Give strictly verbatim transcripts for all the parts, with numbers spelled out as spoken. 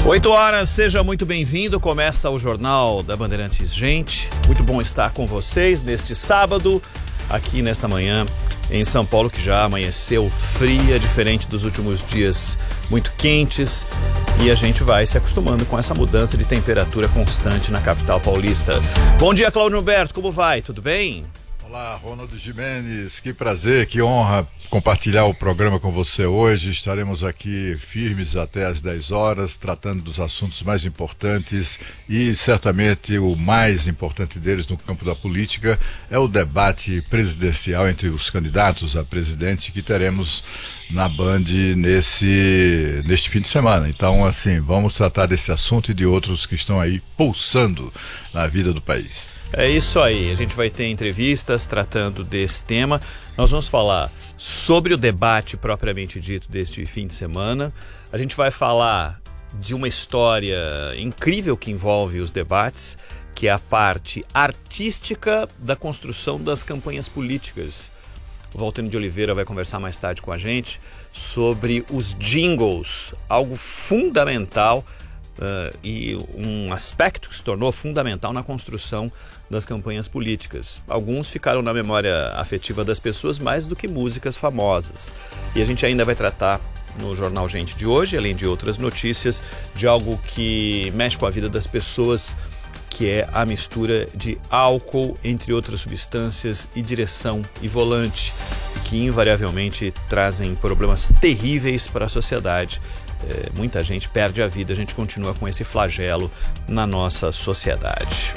oito horas, seja muito bem-vindo. Começa o Jornal da Bandeirantes Gente. Muito bom estar com vocês neste sábado, aqui nesta manhã em São Paulo, que já amanheceu fria, diferente dos últimos dias muito quentes. E a gente vai se acostumando com essa mudança de temperatura constante na capital paulista. Bom dia, Cláudio Humberto, como vai? Tudo bem? Olá, Ronaldo Gimenez, que prazer, que honra compartilhar o programa com você hoje. Estaremos aqui firmes até às dez horas, tratando dos assuntos mais importantes e certamente o mais importante deles no campo da política é o debate presidencial entre os candidatos a presidente que teremos na Band nesse, neste fim de semana. Então, assim, vamos tratar desse assunto e de outros que estão aí pulsando na vida do país. É isso aí, a gente vai ter entrevistas tratando desse tema. Nós vamos falar sobre o debate propriamente dito deste fim de semana. A gente vai falar de uma história incrível que envolve os debates, que é a parte artística da construção das campanhas políticas. O Valtênio de Oliveira vai conversar mais tarde com a gente sobre os jingles, algo fundamental uh, e um aspecto que se tornou fundamental na construção das campanhas políticas. Alguns ficaram na memória afetiva das pessoas mais do que músicas famosas. E a gente ainda vai tratar no Jornal Gente de hoje, além de outras notícias, de algo que mexe com a vida das pessoas, que é a mistura de álcool, entre outras substâncias, e direção e volante, que invariavelmente trazem problemas terríveis para a sociedade. É, muita gente perde a vida, a gente continua com esse flagelo na nossa sociedade.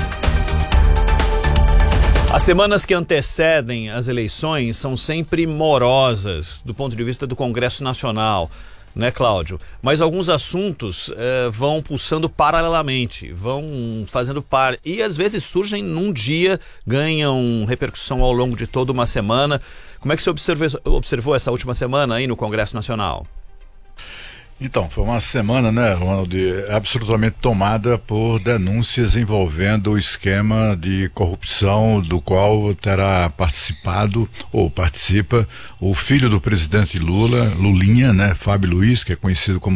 As semanas que antecedem as eleições são sempre morosas do ponto de vista do Congresso Nacional, né, Cláudio? Mas alguns assuntos eh, vão pulsando paralelamente, vão fazendo par e às vezes surgem num dia, ganham repercussão ao longo de toda uma semana. Como é que você observou, observou essa última semana aí no Congresso Nacional? Então, foi uma semana, né, Ronaldo, absolutamente tomada por denúncias envolvendo o esquema de corrupção do qual terá participado, ou participa, o filho do presidente Lula, Lulinha, né, Fábio Luiz, que é conhecido como